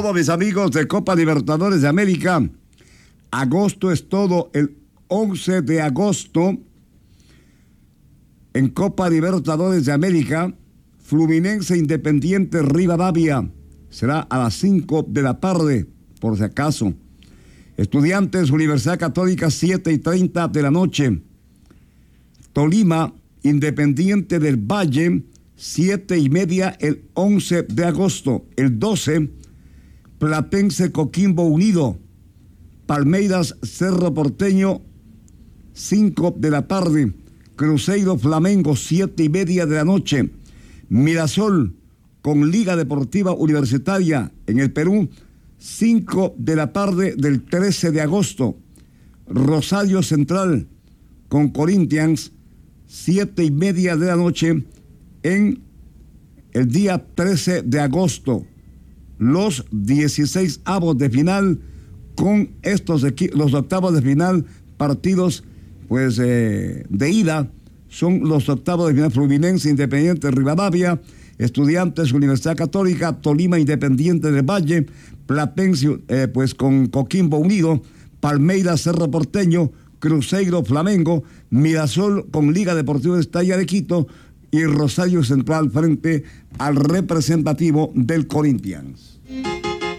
todo, mis amigos de Copa Libertadores de América. Agosto es todo. El 11 de agosto, en Copa Libertadores de América, Fluminense Independiente Rivadavia. Será a las 5 de la tarde, por si acaso. Estudiantes Universidad Católica, 7:30 de la noche. Tolima Independiente del Valle, 7:30 el 11 de agosto. El 12, Platense Coquimbo Unido. Palmeiras Cerro Porteño, 5 de la tarde. Cruzeiro Flamengo, 7:30 de la noche. Mirasol con Liga Deportiva Universitaria en el Perú, 5 de la tarde del 13 de agosto. Rosario Central con Corinthians, 7:30 de la noche en el día 13 de agosto. Los 16avos de final con los octavos de final, partidos pues de ida, son los octavos de final. Fluminense Independiente Rivadavia, Estudiantes Universidad Católica, Tolima Independiente del Valle, Platense pues con Coquimbo Unido, Palmeiras Cerro Porteño, Cruzeiro Flamengo, Mirasol con Liga Deportiva Universitaria de Quito y Rosario Central frente al representativo del Corinthians.